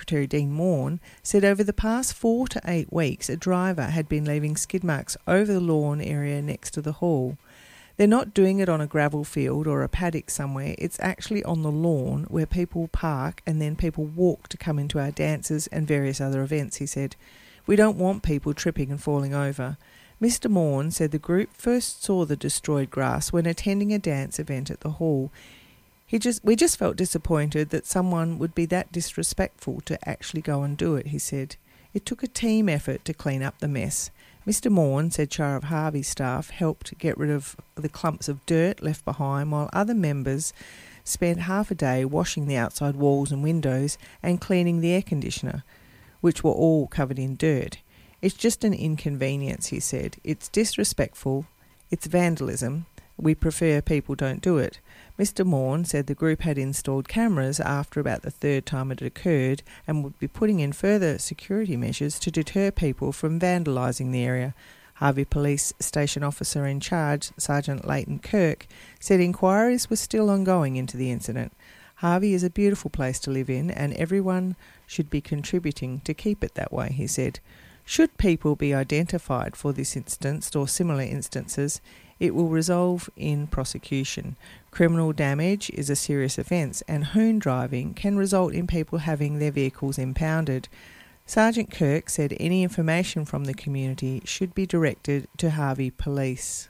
Secretary Dean Morn said over the past 4 to 8 weeks a driver had been leaving skid marks over the lawn area next to the hall. They're not doing it on a gravel field or a paddock somewhere, it's actually on the lawn where people park and then people walk to come into our dances and various other events, he said. We don't want people tripping and falling over. Mr. Morn said the group first saw the destroyed grass when attending a dance event at the hall. We just felt disappointed that someone would be that disrespectful to actually go and do it, he said. It took a team effort to clean up the mess. Mr. Morn said Shire of Harvey staff helped get rid of the clumps of dirt left behind, while other members spent half a day washing the outside walls and windows and cleaning the air conditioner, which were all covered in dirt. It's just an inconvenience, he said. It's disrespectful. It's vandalism. We prefer people don't do it. Mr. Morn said the group had installed cameras after about the third time it occurred and would be putting in further security measures to deter people from vandalising the area. Harvey Police Station Officer in charge, Sergeant Leighton Kirk, said inquiries were still ongoing into the incident. Harvey is a beautiful place to live in and everyone should be contributing to keep it that way, he said. Should people be identified for this instance or similar instances, it will result in prosecution. Criminal damage is a serious offence and hoon driving can result in people having their vehicles impounded. Sergeant Kirk said any information from the community should be directed to Harvey Police.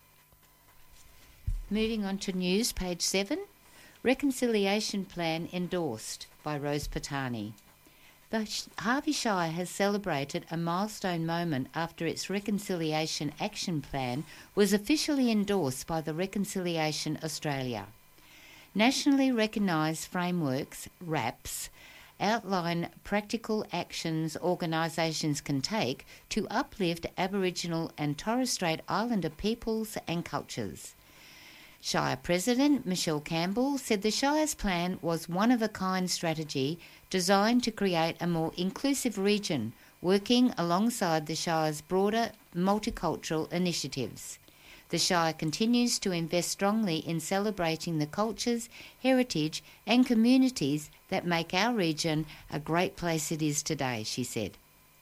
Moving on to news, page 7. Reconciliation Plan endorsed by Rose Patani. The Harvey Shire has celebrated a milestone moment after its Reconciliation Action Plan was officially endorsed by the Reconciliation Australia. Nationally recognised frameworks, RAPs, outline practical actions organisations can take to uplift Aboriginal and Torres Strait Islander peoples and cultures. Shire President Michelle Campbell said the Shire's plan was one-of-a-kind strategy designed to create a more inclusive region, working alongside the Shire's broader multicultural initiatives. The Shire continues to invest strongly in celebrating the cultures, heritage and communities that make our region a great place it is today, she said.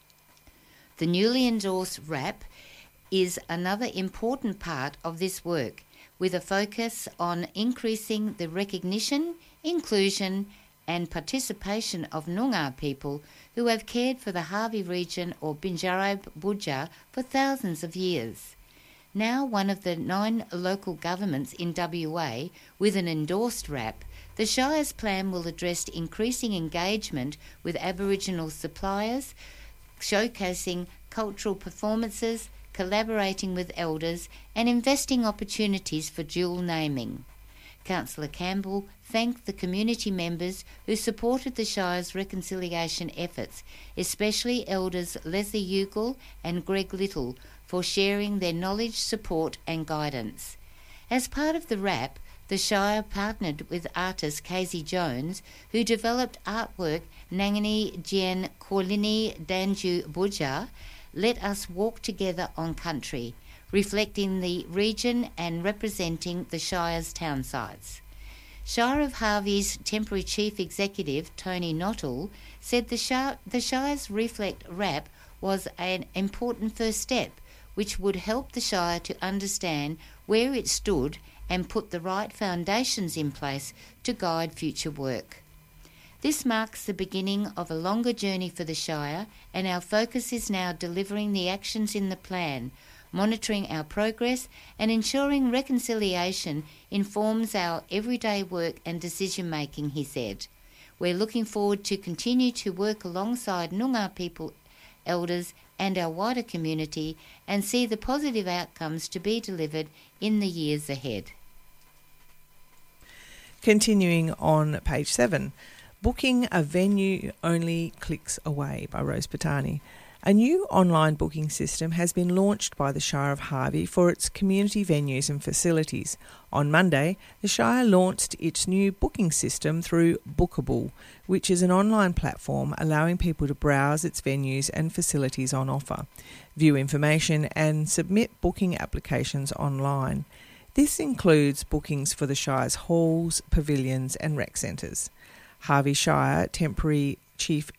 The newly endorsed RAP is another important part of this work, with a focus on increasing the recognition, inclusion and participation of Noongar people who have cared for the Harvey region or Binjarab Budja for thousands of years. Now one of the 9 local governments in WA with an endorsed RAP, the Shire's plan will address increasing engagement with Aboriginal suppliers, showcasing cultural performances, collaborating with elders and investing opportunities for dual naming. Councillor Campbell thanked the community members who supported the Shire's reconciliation efforts, especially elders Leslie Ugal and Greg Little, for sharing their knowledge, support and guidance. As part of the RAP, the Shire partnered with artist Casey Jones, who developed artwork Nangini Jian Korlini Danju Budja, Let Us Walk Together on Country, reflecting the region and representing the Shire's town sites. Shire of Harvey's temporary chief executive, Tony Nottle, said the Shire's Reflect RAP was an important first step, which would help the Shire to understand where it stood and put the right foundations in place to guide future work. This marks the beginning of a longer journey for the Shire, and our focus is now delivering the actions in the plan, monitoring our progress and ensuring reconciliation informs our everyday work and decision-making, he said. We're looking forward to continue to work alongside Noongar people, elders and our wider community and see the positive outcomes to be delivered in the years ahead. Continuing on page 7. Booking a venue only clicks away by Rose Patani. A new online booking system has been launched by the Shire of Harvey for its community venues and facilities. On Monday, the Shire launched its new booking system through Bookable, which is an online platform allowing people to browse its venues and facilities on offer, view information and submit booking applications online. This includes bookings for the Shire's halls, pavilions and rec centres. Harvey Shire Temporary Chief